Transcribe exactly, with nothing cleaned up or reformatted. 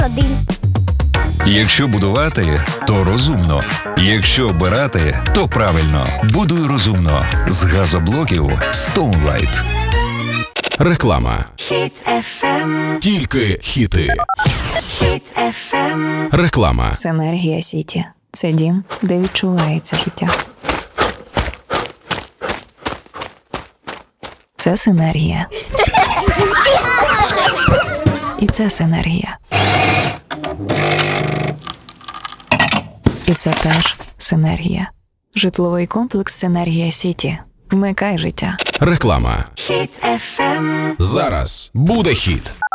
один. Якщо будувати, то розумно. Якщо обирати, то правильно. Будуй розумно. З газоблоків Stoneline. Реклама. Хіт еф ем. Тільки хіти. Хіт еф ем. Реклама. Синергія Сіті. Це дім, де відчувається життя. Це синергія. І це синергія. І це теж синергія. Житловий комплекс «Синергія Сіті». Вмикай життя. Реклама. Хіт еф ем. Зараз буде хіт.